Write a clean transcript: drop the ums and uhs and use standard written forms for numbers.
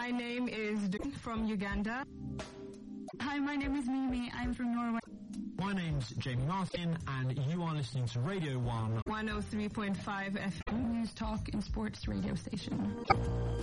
My name is from Uganda. Hi, my name is Mimi. I'm from Norway. My name's Jamie Martin, and you are listening to Radio 1. 103.5 FM. News, talk and sports radio station.